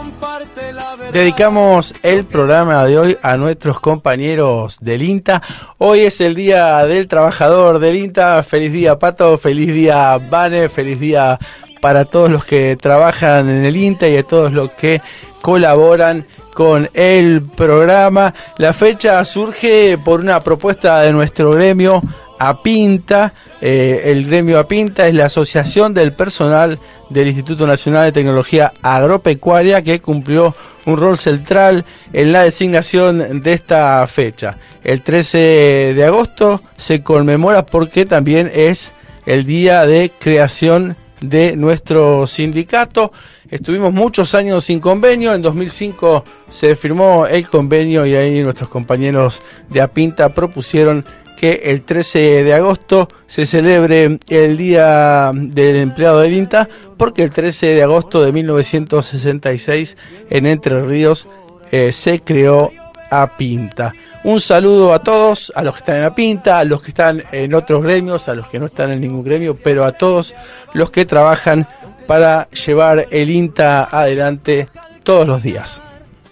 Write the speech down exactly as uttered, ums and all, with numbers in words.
Dedicamos el programa de hoy a nuestros compañeros del INTA. Hoy es el Día del Trabajador del INTA. Feliz día, Pato. Feliz día, Vane. Feliz día para todos los que trabajan en el INTA y a todos los que colaboran con el programa. La fecha surge por una propuesta de nuestro gremio APINTA. Eh, el gremio APINTA es la Asociación del Personal del Instituto Nacional de Tecnología Agropecuaria, que cumplió un rol central en la designación de esta fecha. El trece de agosto se conmemora porque también es el día de creación de nuestro sindicato. Estuvimos muchos años sin convenio. En dos mil cinco se firmó el convenio y ahí nuestros compañeros de APINTA propusieron que el trece de agosto se celebre el Día del Empleado del INTA, porque el trece de agosto de mil novecientos sesenta y seis en Entre Ríos eh, se creó APINTA. Un saludo a todos, a los que están en APINTA, a los que están en otros gremios, a los que no están en ningún gremio, pero a todos los que trabajan para llevar el INTA adelante todos los días.